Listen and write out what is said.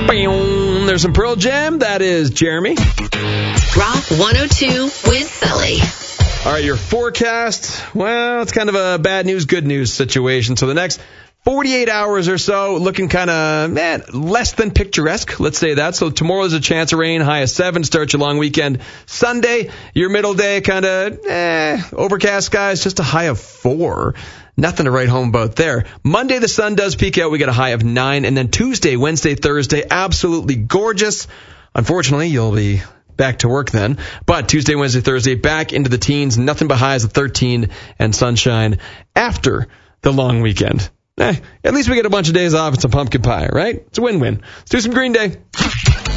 There's some Pearl Jam. That is Jeremy. Rock 102 with Sully. All right, your forecast. Well, it's kind of a bad news, good news situation. So the next 48 hours or so looking kind of less than picturesque. Let's say that. So tomorrow there's a chance of rain, high of 7. Start your long weekend. Sunday, your middle day, kind of overcast skies, just a high of 4. Nothing to write home about there. Monday, the sun does peak out. We get a high of 9. And then Tuesday, Wednesday, Thursday, absolutely gorgeous. Unfortunately, you'll be back to work then. But Tuesday, Wednesday, Thursday, back into the teens. Nothing but highs of 13 and sunshine after the long weekend. At least we get a bunch of days off and some pumpkin pie, right? It's a win-win. Let's do some Green Day.